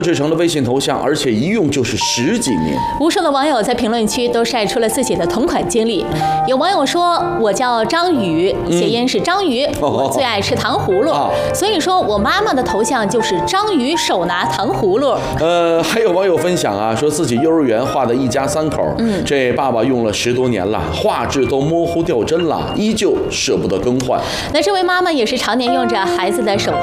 制成了微信头像，而且一用就是10几年。 无数的网友在评论区都晒出了自己的同款经历。有网友说：“我叫张宇，谐音是章鱼，我最爱吃糖葫芦，所以说我妈妈的头像就是章鱼手拿糖葫芦。” 还有网友分享啊，说自己幼儿园画的一家3口，这爸爸用了10多年了，画质都模糊掉帧了，依旧舍不得更换。 那这位妈妈也是常年用着孩子的手